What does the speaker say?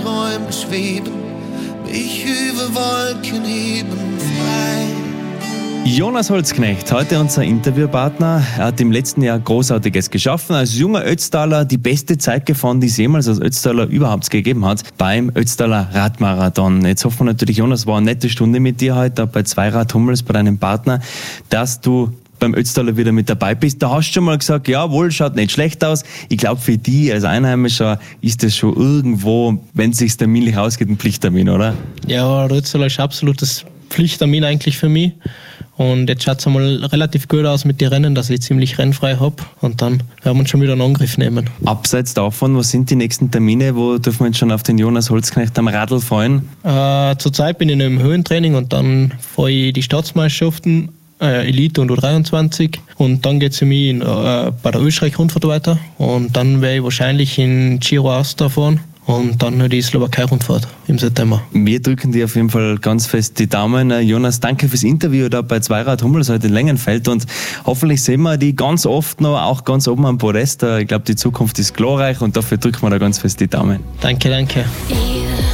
Träume schweben, mich über Wolken heben, frei. Jonas Holzknecht, heute unser Interviewpartner. Er hat im letzten Jahr Großartiges geschaffen. Als junger Ötztaler die beste Zeit gefahren, die es jemals als Ötztaler überhaupt gegeben hat, beim Ötztaler Radmarathon. Jetzt hoffen wir natürlich, Jonas, war eine nette Stunde mit dir heute bei Zweirad Hummels, bei deinem Partner, dass du beim Ötztaler wieder mit dabei bist. Da hast du schon mal gesagt, jawohl, schaut nicht schlecht aus. Ich glaube, für die als Einheimischer ist das schon irgendwo, wenn es sich terminlich ausgeht, ein Pflichttermin, oder? Ja, der Ötztaler ist absolutes Pflichttermin eigentlich für mich. Und jetzt schaut es einmal relativ gut aus mit den Rennen, dass ich ziemlich rennfrei habe. Und dann werden wir uns schon wieder einen Angriff nehmen. Abseits davon, was sind die nächsten Termine? Wo dürfen wir uns schon auf den Jonas Holzknecht am Radl freuen? Zurzeit bin ich noch im Höhentraining und dann fahre ich die Staatsmeisterschaften, Elite und U23. Und dann geht es für mich bei der Österreich-Rundfahrt weiter. Und dann werde ich wahrscheinlich in Giro Austria fahren. Und dann die Slowakei-Rundfahrt im September. Wir drücken dir auf jeden Fall ganz fest die Daumen. Jonas, danke fürs Interview da bei Zweirad Hummels heute in Längenfeld und hoffentlich sehen wir die ganz oft noch, auch ganz oben am Podest. Ich glaube, die Zukunft ist glorreich und dafür drücken wir da ganz fest die Daumen. Danke.